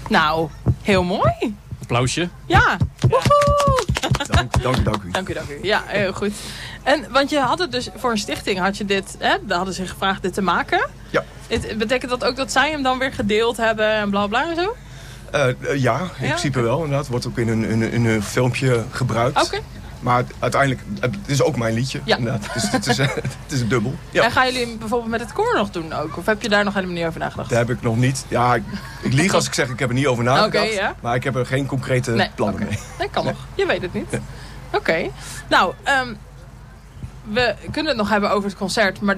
Nou, heel mooi. Applausje. Ja. Woehoe. Dank u. Dank u. Ja, heel goed. Want je had het dus voor een stichting, had je dit, daar hadden ze gevraagd dit te maken. Ja. Betekent dat ook dat zij hem dan weer gedeeld hebben en bla bla en zo? Ja, in principe wel inderdaad. Wordt ook in een filmpje gebruikt. Oké. Maar uiteindelijk, het is ook mijn liedje. Ja. Inderdaad. Dus het is een dubbel. Ja. En gaan jullie hem bijvoorbeeld met het koor nog doen ook? Of heb je daar nog helemaal niet over nagedacht? Daar heb ik nog niet. Ja, ik lieg als ik zeg ik heb er niet over nagedacht. Oké, ja. Maar ik heb er geen concrete plannen mee. Nee, kan nog. Je weet het niet. Oké. Nou, we kunnen het nog hebben over het concert. Maar